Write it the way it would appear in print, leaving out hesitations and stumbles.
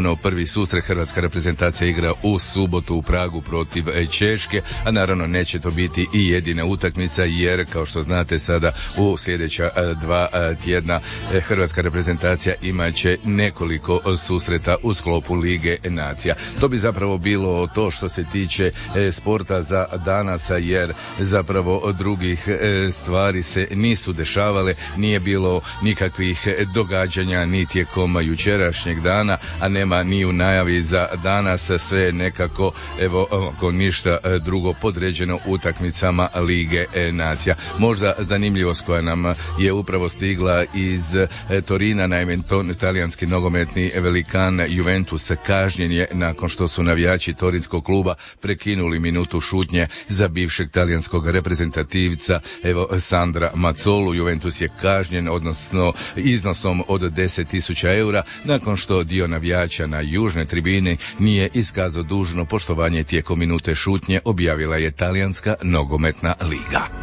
naravno prvi susret hrvatska reprezentacija igra u subotu u Pragu protiv Češke, a naravno neće to biti i jedina utakmica, jer kao što znate sada u sljedeća 2 tjedna hrvatska reprezentacija imat će nekoliko susreta u sklopu Lige nacija. To bi zapravo bilo to što se tiče sporta za danas, jer zapravo drugih stvari se nisu dešavale, nije bilo nikakvih događanja ni tijekom jučerašnjeg dana, a nema ni u najavi za danas, sve je nekako ako ništa drugo podređeno utakmicama Lige nacija. Možda zanimljivost koja nam je upravo stigla iz Torina, naime talijanski nogometni velikan Juventus kažnjen je nakon što su navijači torinskog kluba prekinuli minutu šutnje za bivšeg talijanskog reprezentativca Sandra Mazzolu. Juventus je kažnjen, odnosno iznosom od 10.000 eura, nakon što dio navijača na južnoj tribini nije iskazao dužno poštovanje tijekom minute šutnje, objavila je talijanska nogometna liga.